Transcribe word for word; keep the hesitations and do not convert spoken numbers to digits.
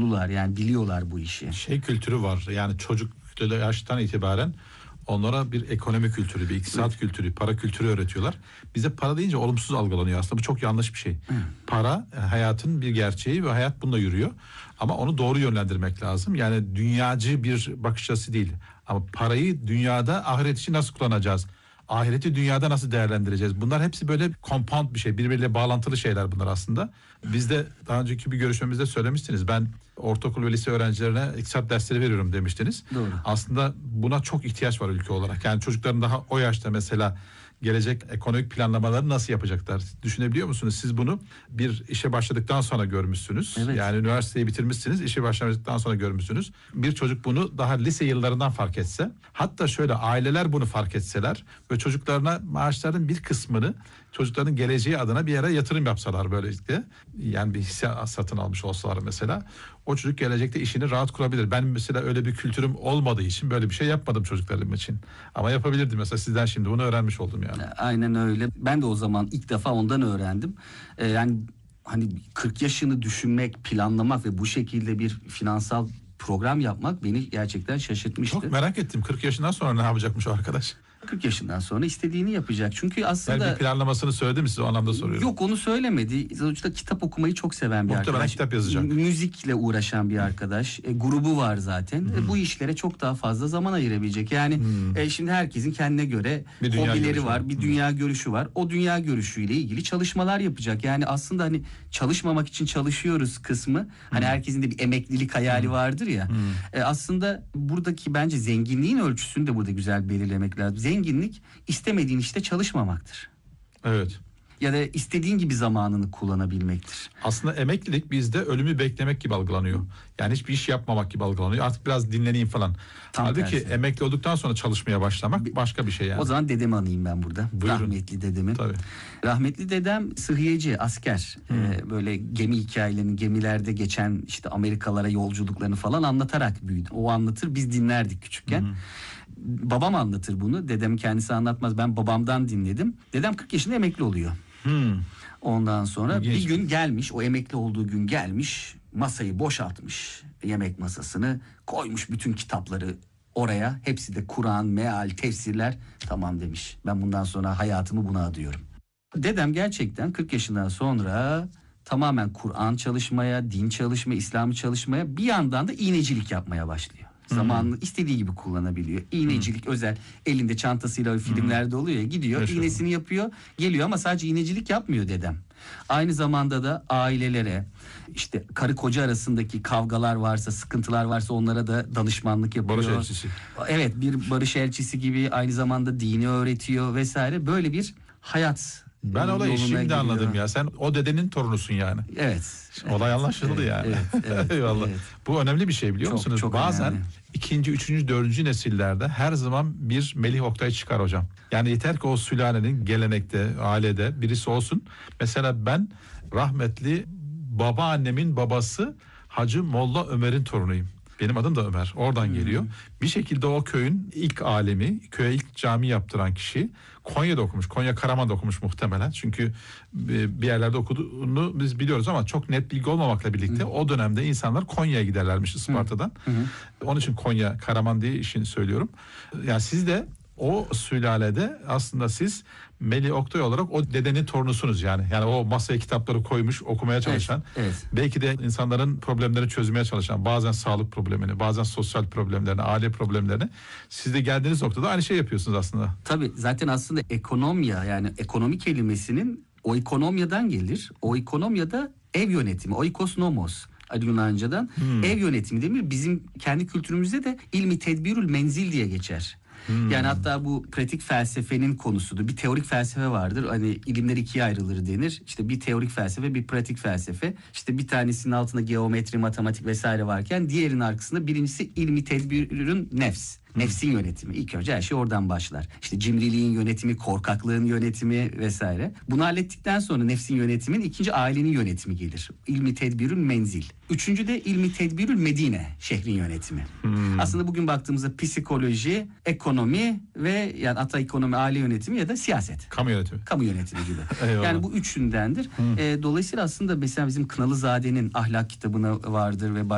tutkundular, yani biliyorlar bu işi. Şey kültürü var, yani çocuk yaştan itibaren onlara bir ekonomi kültürü, bir iktisat evet. kültürü, para kültürü öğretiyorlar. Bize para deyince olumsuz algılanıyor. Aslında bu çok yanlış bir şey. Hı. Para hayatın bir gerçeği ve hayat bununla yürüyor. Ama onu doğru yönlendirmek lazım. Yani dünyacı bir bakış açısı değil. Ama parayı dünyada ahiret için nasıl kullanacağız? Ahireti dünyada nasıl değerlendireceğiz? Bunlar hepsi böyle compound bir şey. Birbiriyle bağlantılı şeyler bunlar aslında. Biz de daha önceki bir görüşmemizde söylemiştiniz. Ben ortaokul ve lise öğrencilerine iktisat dersleri veriyorum demiştiniz. Doğru. Aslında buna çok ihtiyaç var ülke olarak. Yani çocukların daha o yaşta mesela gelecek ekonomik planlamaları nasıl yapacaklar? Düşünebiliyor musunuz? Siz bunu bir işe başladıktan sonra görmüşsünüz. Evet. Yani üniversiteyi bitirmişsiniz, işe başladıktan sonra görmüşsünüz. Bir çocuk bunu daha lise yıllarından fark etse, hatta şöyle aileler bunu fark etseler ve çocuklarına maaşların bir kısmını çocukların geleceği adına bir yere yatırım yapsalar böylelikle, yani bir hisse satın almış olsalar mesela, o çocuk gelecekte işini rahat kurabilir. Ben mesela öyle bir kültürüm olmadığı için böyle bir şey yapmadım çocuklarım için. Ama yapabilirdim mesela, sizden şimdi bunu öğrenmiş oldum yani. Aynen öyle. Ben de o zaman ilk defa ondan öğrendim. Ee, yani hani kırk yaşını düşünmek, planlamak ve bu şekilde bir finansal program yapmak beni gerçekten şaşırtmıştı. Çok merak ettim, kırk yaşından sonra ne yapacakmış o arkadaş? kırk yaşından sonra istediğini yapacak. Çünkü aslında... Yani bir planlamasını söyledi mi size, o anlamda soruyorum. Yok, onu söylemedi. Sonuçta kitap okumayı çok seven bir Muhtemelen arkadaş. kitap yazacak. Müzikle uğraşan bir arkadaş. E, grubu var zaten. Hmm. E, bu işlere çok daha fazla zaman ayırabilecek. Yani hmm. e, şimdi herkesin kendine göre bir hobileri var. Bir dünya hmm. görüşü var. O dünya görüşüyle ilgili çalışmalar yapacak. Yani aslında hani çalışmamak için çalışıyoruz kısmı. Hmm. Hani herkesin de bir emeklilik hayali hmm. vardır ya. Hmm. E, aslında buradaki bence zenginliğin ölçüsünü de burada güzel belirlemek lazım. Zenginlik istemediğin işte çalışmamaktır. Evet. Ya da istediğin gibi zamanını kullanabilmektir. Aslında emeklilik bizde ölümü beklemek gibi algılanıyor. Yani hiçbir iş yapmamak gibi algılanıyor. Artık biraz dinleneyim falan. Tam halbuki tersi. Emekli olduktan sonra çalışmaya başlamak başka bir şey yani. O zaman dedemi anayım ben burada. Buyurun. Rahmetli dedemin. Tabii. Rahmetli dedem sıhhiyeci, asker. Hmm. Ee, böyle gemi hikayelerini, gemilerde geçen işte Amerikalara yolculuklarını falan anlatarak büyüdü. O anlatır, biz dinlerdik küçükken. Hmm. Babam anlatır bunu. Dedem kendisi anlatmaz. Ben babamdan dinledim. Dedem kırk yaşında emekli oluyor. Hmm. Ondan sonra İlginç. bir gün gelmiş, o emekli olduğu gün gelmiş, masayı boşaltmış, yemek masasını koymuş, bütün kitapları oraya, hepsi de Kur'an, meal, tefsirler. Tamam demiş, ben bundan sonra hayatımı buna adıyorum. Dedem gerçekten kırk yaşından sonra tamamen Kur'an çalışmaya, din çalışmaya, İslam'ı çalışmaya, bir yandan da iğnecilik yapmaya başlıyor. Zamanını hmm. istediği gibi kullanabiliyor. İğnecilik hmm. özel, elinde çantasıyla filmlerde oluyor ya, gidiyor Yaşadım. iğnesini yapıyor, geliyor, ama sadece iğnecilik yapmıyor dedem. Aynı zamanda da ailelere, işte karı koca arasındaki kavgalar varsa, sıkıntılar varsa onlara da danışmanlık yapıyor. Barış elçisi. Evet, bir barış elçisi gibi, aynı zamanda dini öğretiyor vesaire. Böyle bir hayat. Ben olayı şimdi giriyor. Anladım ya. Sen o dedenin torunusun yani. Evet. Olay anlaşıldı evet, yani. Evet, evet, Eyvallah. Evet. Bu önemli bir şey, biliyor çok, musunuz? Çok Bazen önemli. ikinci, üçüncü, dördüncü nesillerde her zaman bir Melih Oktay çıkar hocam. Yani yeter ki o sülalenin gelenekte, ailede birisi olsun. Mesela ben rahmetli babaannemin babası Hacı Molla Ömer'in torunuyum. Benim adım da Ömer. Oradan hmm. geliyor. Bir şekilde o köyün ilk alemi, köye ilk cami yaptıran kişi Konya'da okumuş. Konya Karaman'da okumuş muhtemelen. Çünkü bir yerlerde okuduğunu biz biliyoruz ama çok net bilgi olmamakla birlikte hmm. o dönemde insanlar Konya'ya giderlermiş Isparta'dan. Hmm. Onun için Konya Karaman diye işini söylüyorum. Yani siz de o sülalede aslında siz Melih Oktay olarak o dedenin torunusunuz yani. Yani o masaya kitapları koymuş, okumaya çalışan, evet, evet. belki de insanların problemlerini çözmeye çalışan, bazen sağlık problemini, bazen sosyal problemlerini, aile problemlerini, siz de geldiğiniz noktada aynı şey yapıyorsunuz aslında. Tabii, zaten aslında ekonomya, yani ekonomi kelimesinin oikonomyadan gelir. Oikonomyada ev yönetimi, oikosnomos. Yunanca'dan hmm. ev yönetimi demir. Bizim kendi kültürümüzde de ilmi tedbirül menzil diye geçer. Hmm. Yani hatta bu pratik felsefenin konusudur. Bir teorik felsefe vardır. Hani ilimler ikiye ayrılır denir. İşte bir teorik felsefe, bir pratik felsefe. İşte bir tanesinin altında geometri, matematik vesaire varken diğerinin arkasında birincisi ilmi tedbirün nefs. Nefsin yönetimi. İlk önce her şey oradan başlar. İşte cimriliğin yönetimi, korkaklığın yönetimi vesaire. Bunu hallettikten sonra nefsin yönetimin ikinci ailenin yönetimi gelir. İlmi tedbirül menzil. Üçüncü de ilmi tedbirül medine, şehrin yönetimi. Hmm. Aslında bugün baktığımızda psikoloji, ekonomi ve yani ata ekonomi, aile yönetimi ya da siyaset. Kamu yönetimi. Kamu yönetimi gibi. Yani bu üçündendir. Hmm. E, dolayısıyla aslında mesela bizim Kınalızade'nin ahlak kitabına vardır ve